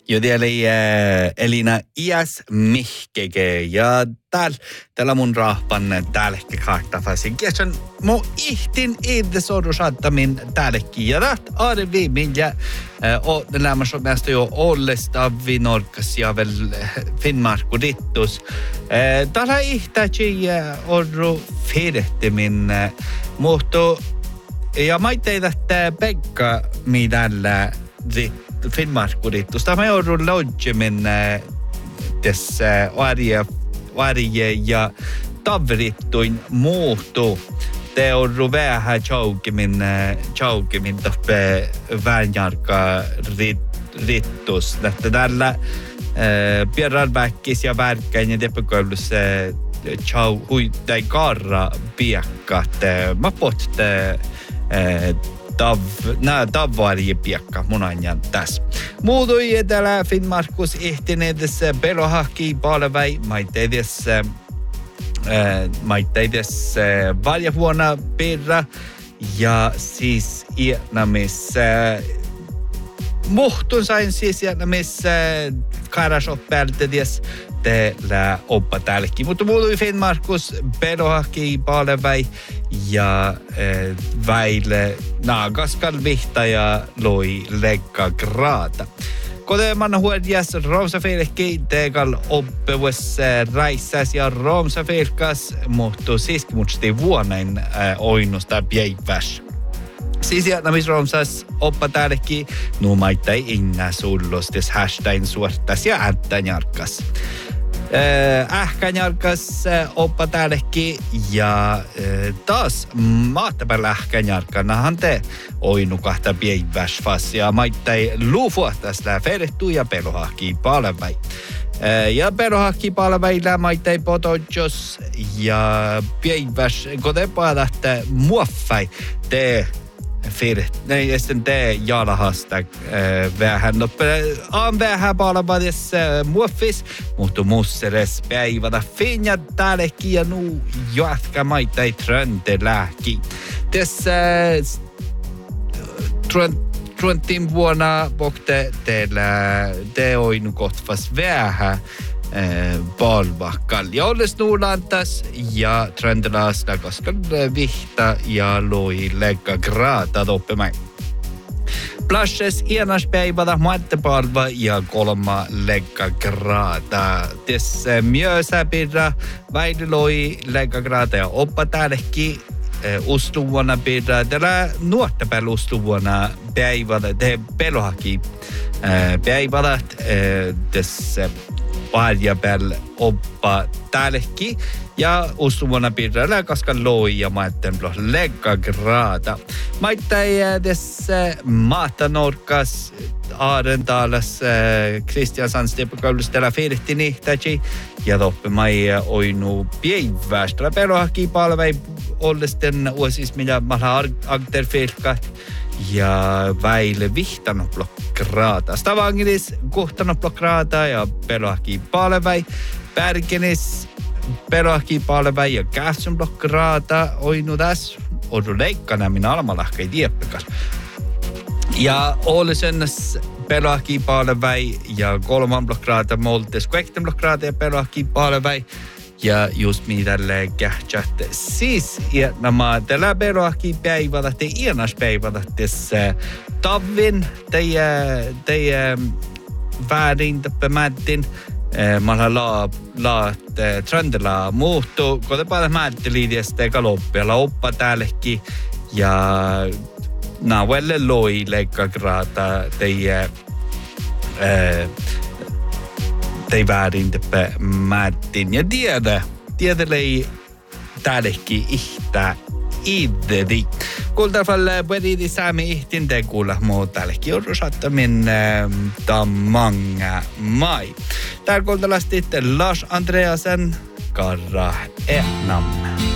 Joten Elina iäs mihkeke ja täällä mun rahpan täälläkin kahtafasin. Kiesän mo ihtin edes odosattamin täälläkin ja rätt arvimin ja lämmäs on näistä jo ollesta vinorkas ja väl Finnmarku dittus. Täällä ihtäji orru firehtimin mutta ja maitteita että Pekka midällä Finnmarku dittus. Tämä on ollut lodgemin tässä arje ja tavrittuin muuttu. Te on ollut vähän chaukimin toppe väänjarka rittus. Tällä pierranväkkis ja värkkäin ja tepekoulussa huittai karra piekkat. Mä potte tavvarje piekka munan tässä. Muutui etelä Finnmarkus ihtineedessä pelohahki palvei maitteidessa valjavuonna perä ja siis iänamis muhtun sain siis iänamis karasoppäältädies teillä oppa täälläkin. Mutta muutui Finnmarkus pelohahki palvei ja väille naagaskal vihtaja loi legga grata. Kodeman huodjas Romsafirkki tegal oppevuus raissas ja Romsafirkas muuttu siiskimutsti vuonain oinnusta päiväs. Siis jätnamis Romsas oppa täälläkin nuumaittai inga sullostis hashtagin suortas ja ääntäjarkas. Ähkänjarkas oppa täälläkin ja taas maattapäällä ähkänjarkanahan te oinu kahta päiväs fas ja maittai luufuhtas lää ferehtu ja pelohahki palvei. Ja pelohahki palveilla maittai potodjos ja päiväs kotepadat muoffai te nej, sitten te jalahasta vähän on vähän palvades muoffis, mutta musseres päivätä finja täälläkin ja nuu jatka maittai tröntelähki. Tässä tröntin vuonna pokte teillä te oinu kohtfas vähän palvakkal. Ja olles nuulantas ja tröndelaasta, koska vihta ja loi legga grata toppemäin. Plashes iänaspäivätä maattapalva ja kolma legga grata. Tässä myösä pidä väili loi legga grata ja oppa täälläkin ustuvuonna pidä. Tällä nuorta päällä ustuvuonna päivätä te pelohaki päivätä tässä Varjapäällä oppa täälläkin ja ustuvuonna pidällä, koska loi ja maitten legga grata. Maittai tässä maatanorkas Aarentaalas Kristiansans tepokoulussa täällä firhtini täji ja toppe mai oinu päivästä. Pelohaki palvei ollesten uosis millä maha agterfirkat ja väille vihtanopplokraata. Stavangilis kuhtanopplokraata ja pelohaki palvei. Pärkenis pelohaki palvei ja kähtsynopplokraata oinu tässä. Odu leikkana minä almalahka ei tieppekas. Ja Ålesönnäs pelohaki palvei ja kolmanopplokraata moltes kuektenopplokraata ja pelohaki palvei. Ja just mitälle kähtsät. Siis nämä tällä pelohaki päivällä te iänaspäivällä tässä tavin teidän väärin tappemättin. Mä laat tröndellä muuttu, kun te paljon määtteliidiestä eikä loppialla oppa täälläkin. Ja nauelle loi leikkagraata teidän väärin tappemättin. Ja tiedälei täälläkin ihtä idedi. Kultafalla puhutaan saamme ihtin tegulla muutaallekin odosattamin tammanga mai. Täällä kultalastit Lars Andreasen Karra Enam.